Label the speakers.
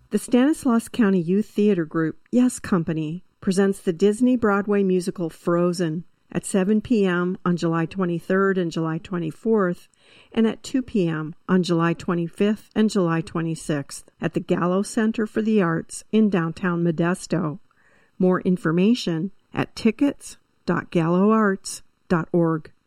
Speaker 1: The Stanislaus County Youth Theater Group, Yes Company, presents the Disney Broadway musical Frozen at 7 p.m. on July 23rd and July 24th, and at 2 p.m. on July 25th and July 26th at the Gallo Center for the Arts in downtown Modesto. More information at tickets.galloarts.org.